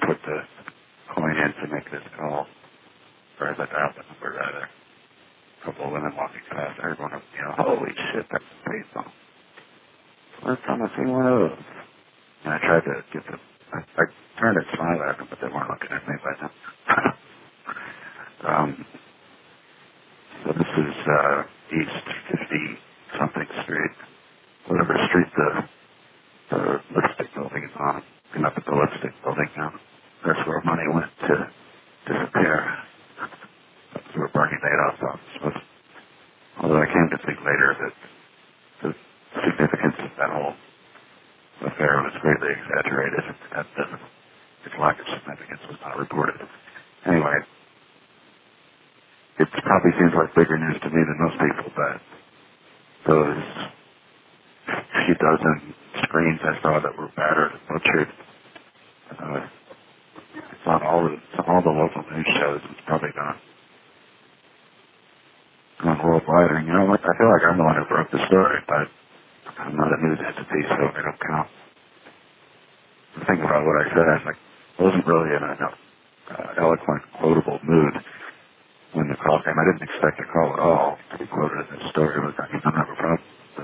put the coin in to make this call, or as I dialed the number, rather, a couple of women walking past, everyone was, holy shit, that's a payphone. First time I've seen one of those. And I tried to get them, I turned and smiled at them, but they weren't looking at me by then. So this is East 50-something Street, whatever street the lipstick building is on. You're not the lipstick building now. That's where money went to disappear. That's where Bernie Madoff's office was. Although I came to think later that the significance of that whole affair was greatly exaggerated. That its lack of significance was not reported. Anyway, it probably seems like bigger news to me than most people, but those few dozen screens I saw that were battered and butchered, it's on all the local news shows. It's probably gone worldwide. And I feel like I'm the one who broke the story, but I'm not a news entity, so I don't count. Think about what I said. I wasn't really in an eloquent, quotable mood when the call came. I didn't expect a call at all to be quoted in this story. I'm not a problem.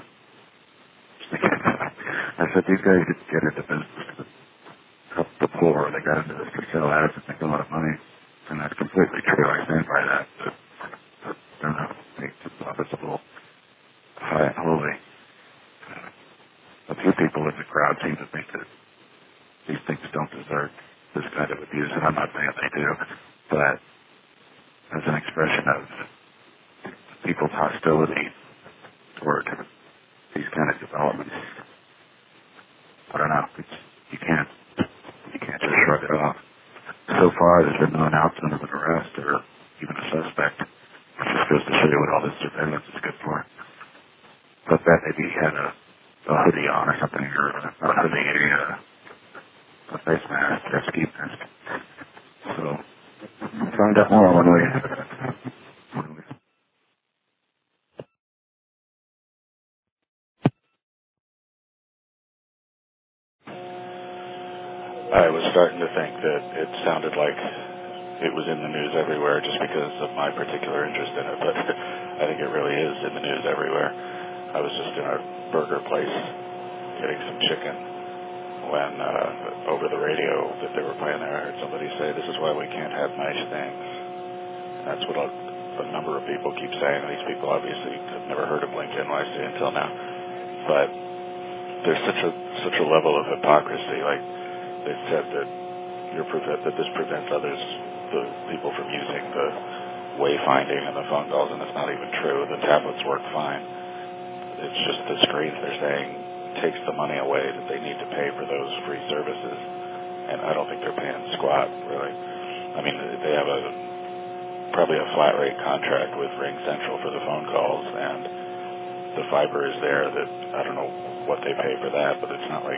I said, these guys didn't get into business to help the poor. They got into this to sell ads and make a lot of money. And that's completely true. I stand by that. But they're not visible, high and holy. A few people in the crowd seem to think that these things don't deserve this kind of abuse, and I'm not saying they do, but as an expression of people's hostility toward these kind of developments, I don't know. You can't just shrug it off. So far, there's been no announcement of an arrest or even a suspect, which just goes to show you what all this surveillance is good for. But that maybe he had a hoodie on or something, or a face mask, or a ski mask. So, find out more when we I was starting to think that it sounded like it was in the news everywhere just because of my particular interest in it, but I think it really is in the news everywhere. I was just in a burger place getting some chicken when over the radio that they were playing there, I heard somebody say, "This is why we can't have nice things." And that's what a number of people keep saying. And these people obviously have never heard of Lincoln NYC until now. But there's such a level of hypocrisy. Like they said that this prevents the people from using the wayfinding and the phone calls, and it's not even true. The tablets work fine. It's just the screens they're saying takes the money away that they need to pay for those free services, and I don't think they're paying squat, really. I mean, they have probably a flat rate contract with Ring Central for the phone calls, and the fiber is there. That I don't know what they pay for that, but it's not like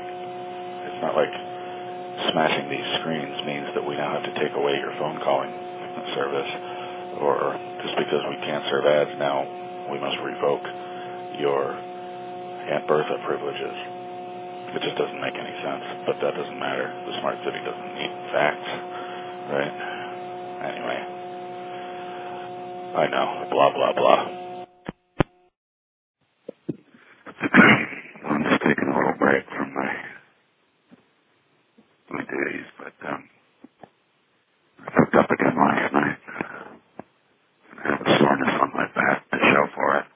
smashing these screens means that we now have to take away your phone calling service, or just because we can't serve ads now, we must revoke your Aunt Bertha privileges. It just doesn't make any sense, but that doesn't matter. The smart city doesn't need facts, right? Anyway, I know, blah, blah, blah. I'm just taking a little break from my duties, but I hooked up again last night. I have a soreness on my back to show for it.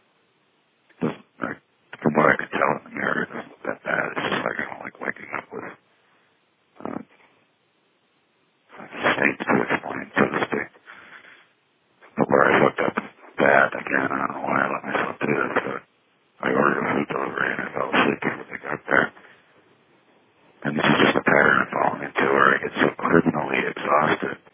From what I could tell in the mirror, it doesn't look that bad. It's just like I don't like waking up with states to explain, so to speak. But where I hooked up bad again, I don't know why I let myself do this, but I ordered a food delivery and I fell asleep before they got there. And this is just a pattern I'm falling into where I get so criminally exhausted